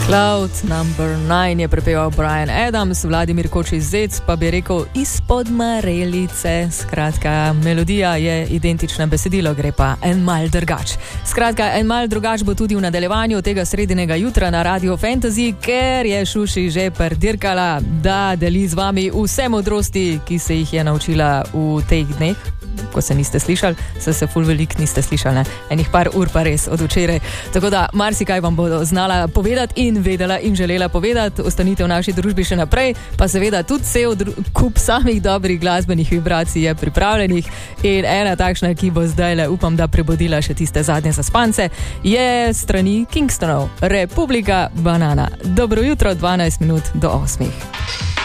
Cloud number 9 je prepeval Bryan Adams, Vladimir Kočiš-Zec pa bi rekel izpod marelice. Skratka, melodija je identična, besedilo gre pa en mal drugač. Skratka, en mal drugač bo tudi v nadaljevanju tega sredinega jutra na Radio Fantasy, ker je Šuši že prdirkala, da deli z vami vse modrosti, ki se jih je naučila v teh dneh. Ko se niste slišali, se ful veliko niste slišali, ne? Enih par ur pa res od včeraj. Tako da marsikaj vam bodo znala povedati in vedela in želela povedati. Ostanite v naši družbi še naprej, pa seveda tudi cel kup samih dobrih glasbenih vibracij je pripravljenih in ena takšna, ki bo zdajle, upam, da prebudila še tiste zadnje zaspance, je strani Kingstonov, Republika Banana. Dobro jutro, 12 minut do 8.